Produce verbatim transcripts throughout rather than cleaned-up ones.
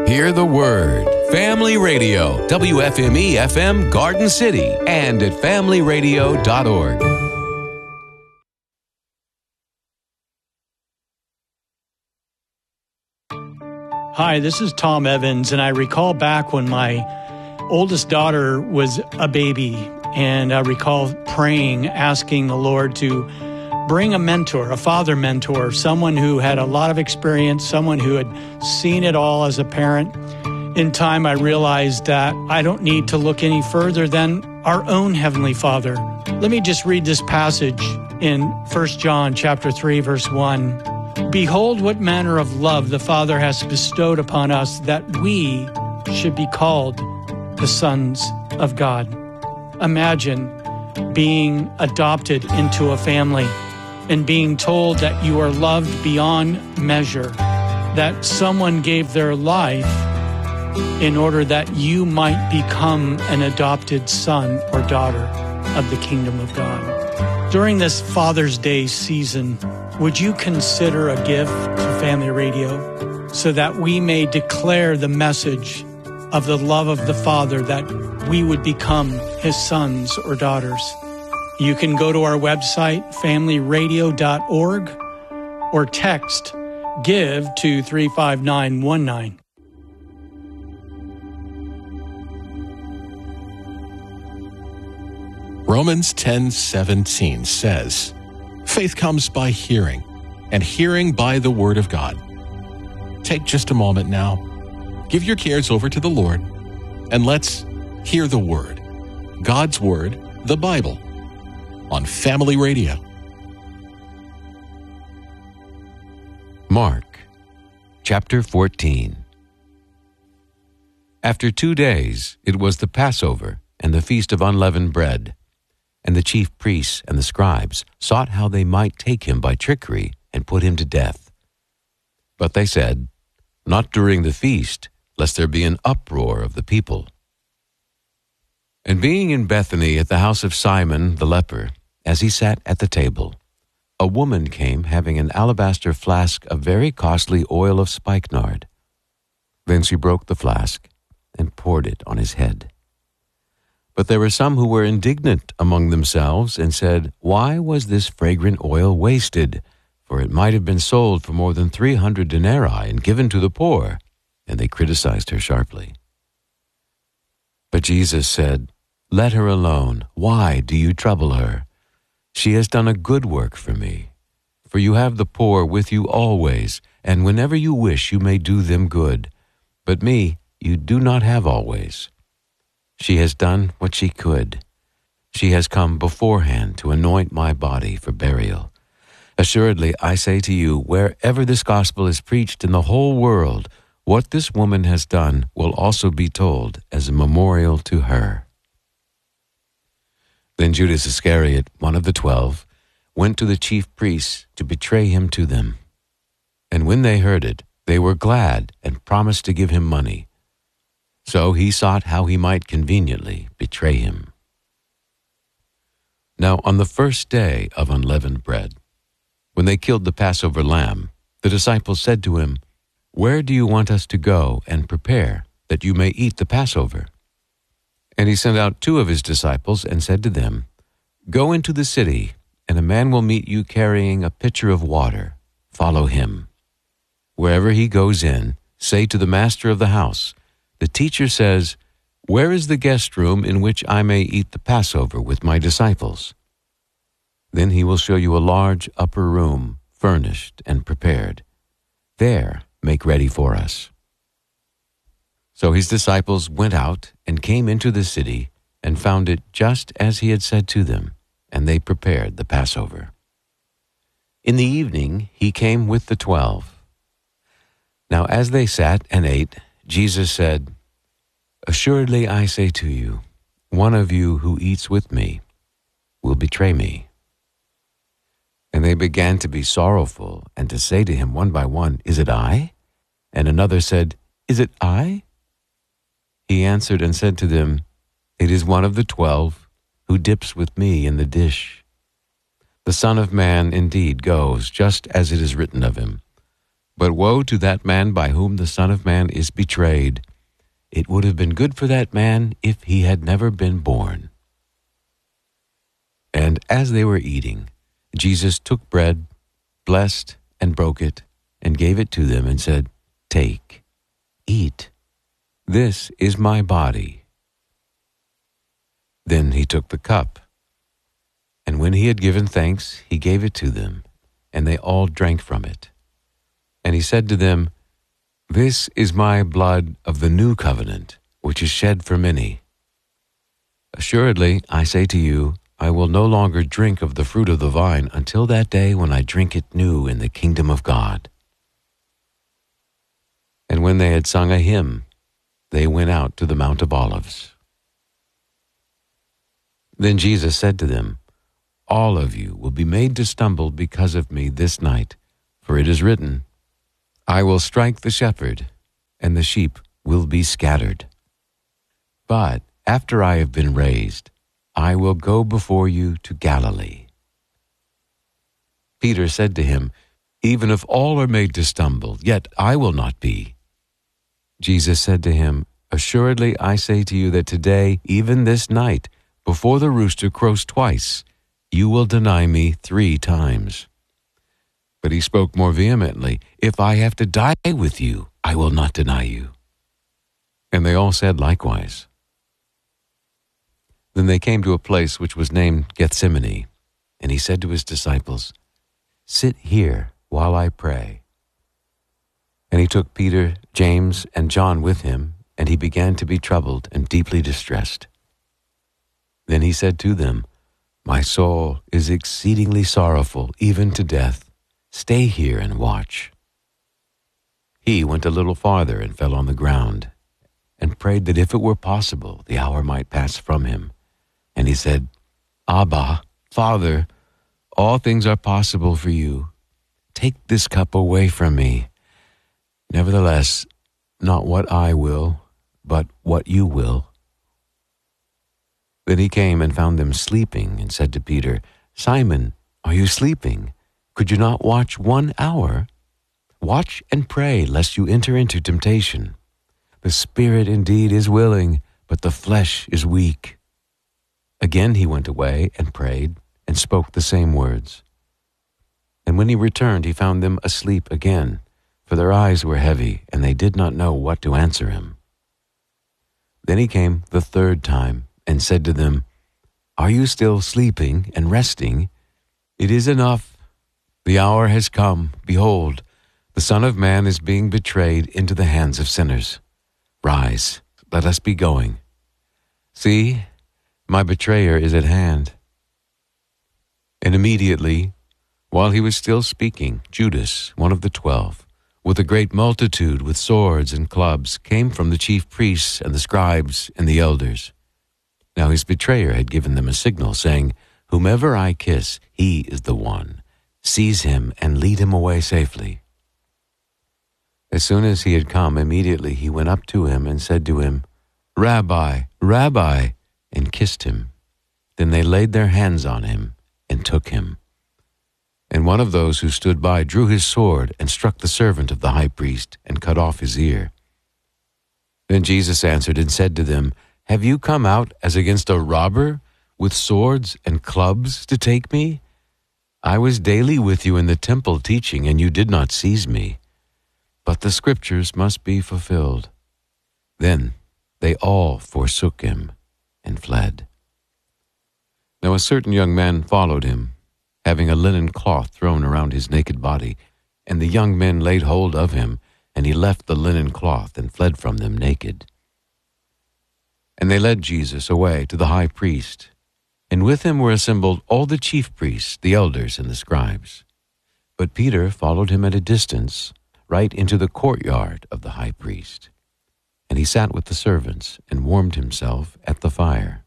Hear the Word. Family Radio, W F M E F M Garden City, and at family radio dot org. Hi, this is Tom Evans, and I recall back when my oldest daughter was a baby, and I recall praying, asking the Lord to bring a mentor, a father mentor, someone who had a lot of experience, someone who had seen it all as a parent. In time, I realized that I don't need to look any further than our own Heavenly Father. Let me just read this passage in First John chapter three, verse one. Behold, what manner of love the Father has bestowed upon us, that we should be called the sons of God. Imagine being adopted into a family and being told that you are loved beyond measure, that someone gave their life in order that you might become an adopted son or daughter of the kingdom of God. During this Father's Day season, would you consider a gift to Family Radio so that we may declare the message of the love of the Father, that we would become His sons or daughters? You can go to our website, family radio dot org, or text GIVE to three five nine one nine. Romans ten seventeen says, faith comes by hearing, and hearing by the Word of God. Take just a moment now, give your cares over to the Lord, and let's hear the Word, God's Word, the Bible, on Family Radio. Mark, chapter fourteen. After two days, it was the Passover and the Feast of Unleavened Bread. And the chief priests and the scribes sought how they might take him by trickery and put him to death. But they said, not during the feast, lest there be an uproar of the people. And being in Bethany at the house of Simon the leper, as he sat at the table, a woman came having an alabaster flask of very costly oil of spikenard. Then she broke the flask and poured it on his head. But there were some who were indignant among themselves and said, why was this fragrant oil wasted? For it might have been sold for more than three hundred denarii and given to the poor. And they criticized her sharply. But Jesus said, let her alone. Why do you trouble her? She has done a good work for me. For you have the poor with you always, and whenever you wish you may do them good. But me you do not have always. She has done what she could. She has come beforehand to anoint my body for burial. Assuredly, I say to you, wherever this gospel is preached in the whole world, what this woman has done will also be told as a memorial to her. Then Judas Iscariot, one of the twelve, went to the chief priests to betray him to them. And when they heard it, they were glad and promised to give him money. So he sought how he might conveniently betray him. Now on the first day of unleavened bread, when they killed the Passover lamb, the disciples said to him, where do you want us to go and prepare, that you may eat the Passover? And he sent out two of his disciples and said to them, go into the city, and a man will meet you carrying a pitcher of water. Follow him. Wherever he goes in, say to the master of the house, the teacher says, where is the guest room in which I may eat the Passover with my disciples? Then he will show you a large upper room, furnished and prepared. There make ready for us. So his disciples went out and came into the city and found it just as he had said to them, and they prepared the Passover. In the evening he came with the twelve. Now as they sat and ate, Jesus said, assuredly I say to you, one of you who eats with me will betray me. And they began to be sorrowful and to say to him one by one, is it I? And another said, is it I? He answered and said to them, it is one of the twelve who dips with me in the dish. The Son of Man indeed goes just as it is written of him. But woe to that man by whom the Son of Man is betrayed. It would have been good for that man if he had never been born." And as they were eating, Jesus took bread, blessed and broke it, and gave it to them and said, "Take, eat. This is my body." Then he took the cup, and when he had given thanks, he gave it to them, and they all drank from it. And he said to them, "This is my blood of the new covenant, which is shed for many. Assuredly, I say to you, I will no longer drink of the fruit of the vine until that day when I drink it new in the kingdom of God." And when they had sung a hymn, they went out to the Mount of Olives. Then Jesus said to them, "All of you will be made to stumble because of me this night, for it is written, I will strike the shepherd, and the sheep will be scattered. But after I have been raised, I will go before you to Galilee." Peter said to him, "Even if all are made to stumble, yet I will not be." Jesus said to him, "Assuredly I say to you that today, even this night, before the rooster crows twice, you will deny me three times." But he spoke more vehemently, "If I have to die with you, I will not deny you." And they all said likewise. Then they came to a place which was named Gethsemane, and he said to his disciples, "Sit here while I pray." And he took Peter, James, and John with him, and he began to be troubled and deeply distressed. Then he said to them, "My soul is exceedingly sorrowful, even to death. Stay here and watch." He went a little farther and fell on the ground, and prayed that if it were possible, the hour might pass from him. And he said, "Abba, Father, all things are possible for you. Take this cup away from me. Nevertheless, not what I will, but what you will." Then he came and found them sleeping, and said to Peter, "Simon, are you sleeping? Could you not watch one hour? Watch and pray, lest you enter into temptation. The spirit indeed is willing, but the flesh is weak." Again he went away and prayed, and spoke the same words. And when he returned, he found them asleep again, for their eyes were heavy, and they did not know what to answer him. Then he came the third time, and said to them, "Are you still sleeping and resting? It is enough. The hour has come. Behold, the Son of Man is being betrayed into the hands of sinners. Rise, let us be going. See, my betrayer is at hand." And immediately, while he was still speaking, Judas, one of the twelve, with a great multitude with swords and clubs, came from the chief priests and the scribes and the elders. Now his betrayer had given them a signal, saying, "Whomever I kiss, he is the one. Seize him and lead him away safely." As soon as he had come, immediately he went up to him and said to him, "Rabbi, Rabbi," and kissed him. Then they laid their hands on him and took him. And one of those who stood by drew his sword and struck the servant of the high priest and cut off his ear. Then Jesus answered and said to them, "Have you come out as against a robber, with swords and clubs to take me? I was daily with you in the temple teaching, and you did not seize me. But the scriptures must be fulfilled." Then they all forsook him and fled. Now a certain young man followed him, having a linen cloth thrown around his naked body, and the young men laid hold of him, and he left the linen cloth and fled from them naked. And they led Jesus away to the high priest, and with him were assembled all the chief priests, the elders, and the scribes. But Peter followed him at a distance, right into the courtyard of the high priest. And he sat with the servants and warmed himself at the fire.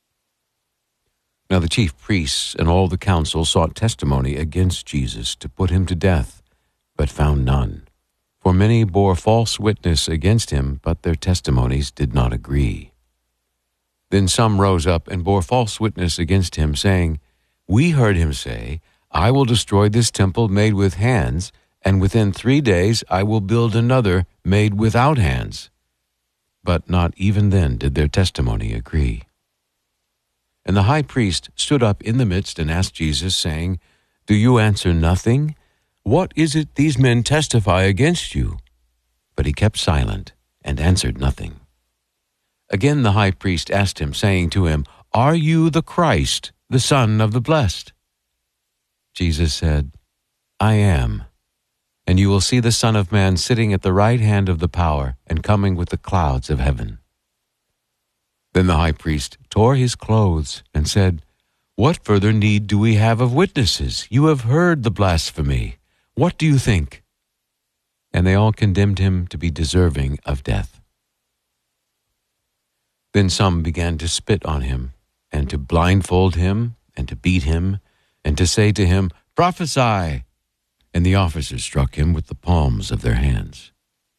Now the chief priests and all the council sought testimony against Jesus to put him to death, but found none. For many bore false witness against him, but their testimonies did not agree. Then some rose up and bore false witness against him, saying, "We heard him say, 'I will destroy this temple made with hands, and within three days I will build another made without hands." But not even then did their testimony agree. And the high priest stood up in the midst and asked Jesus, saying, "Do you answer nothing? What is it these men testify against you?" But he kept silent and answered nothing. Again the high priest asked him, saying to him, "Are you the Christ, the Son of the Blessed?" Jesus said, "I am. And you will see the Son of Man sitting at the right hand of the power and coming with the clouds of heaven." Then the high priest tore his clothes and said, "What further need do we have of witnesses? You have heard the blasphemy. What do you think?" And they all condemned him to be deserving of death. Then some began to spit on him, and to blindfold him, and to beat him, and to say to him, "Prophesy!" And the officers struck him with the palms of their hands.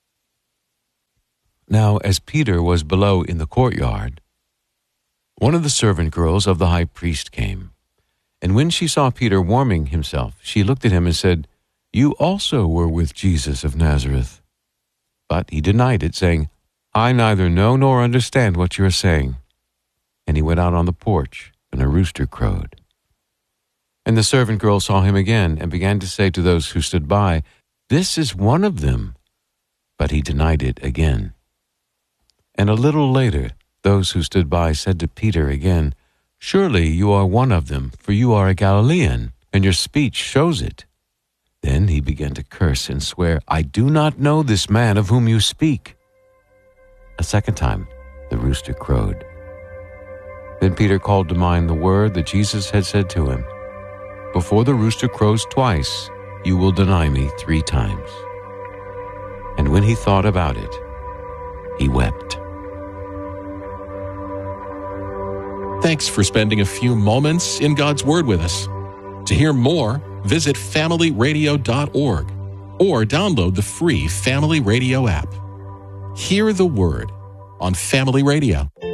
Now, as Peter was below in the courtyard, one of the servant girls of the high priest came. And when she saw Peter warming himself, she looked at him and said, "You also were with Jesus of Nazareth." But he denied it, saying, "I neither know nor understand what you are saying." And he went out on the porch, and a rooster crowed. And the servant girl saw him again, and began to say to those who stood by, "This is one of them." But he denied it again. And a little later, those who stood by said to Peter again, "Surely you are one of them, for you are a Galilean, and your speech shows it." Then he began to curse and swear, "I do not know this man of whom you speak." A second time, the rooster crowed. Then Peter called to mind the word that Jesus had said to him, "Before the rooster crows twice, you will deny me three times." And when he thought about it, he wept. Thanks for spending a few moments in God's Word with us. To hear more, visit family radio dot org or download the free Family Radio app. Hear the Word on Family Radio.